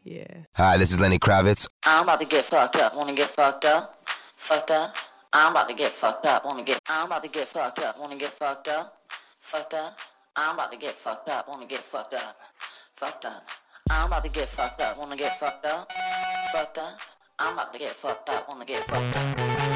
Yeah. Hi, this is Lenny Kravitz. I'm about to get fucked up. Wanna get fucked up? Fucked up. I'm about to get fucked up. I'm about to get fucked up. Wanna get fucked up? Fucked up. I'm about to get fucked up. Wanna get fucked up? Fucked up. I'm about to get fucked up. Wanna get fucked up? Fucked up. I'm about to get fucked up. Wanna get fucked up?